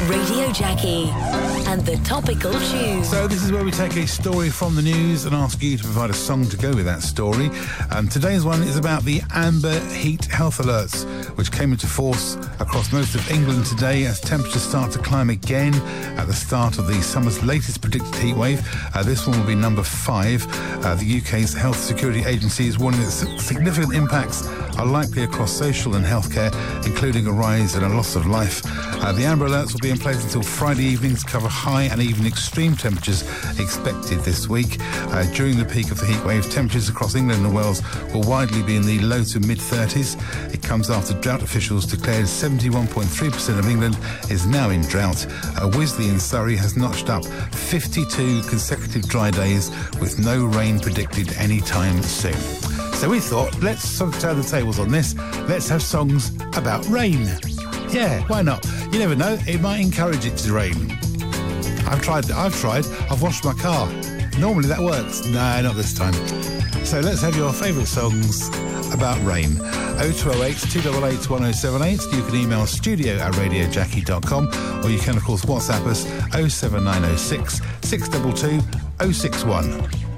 Radio Jackie and the Topical Tune. So this is where we take a story from the news and ask you to provide a song to go with that story. Today's one is about the amber heat health alerts, which came into force across most of England today as temperatures start to climb again at the start of the summer's latest predicted heat wave. This one will be number 5. The UK's Health Security Agency is warning that significant impacts are likely across social and healthcare, including a rise in a loss of life. The amber alerts will be in place until Friday evening to cover high and even extreme temperatures expected this week. During the peak of the heat wave, temperatures across England and Wales will widely be in the low to mid-30s. It comes after drought officials declared 71.3% of England is now in drought. Wisley in Surrey has notched up 52 consecutive dry days with no rain predicted anytime soon. So we thought, let's sort of turn the tables on this. Let's have songs about rain. Yeah, why not? You never know, it might encourage it to rain. I've tried. I've washed my car. Normally that works. No, not this time. So let's have your favourite songs about rain. 0208 288 1078. You can email studio@radiojackie.com, or you can, of course, WhatsApp us 07906 622 061.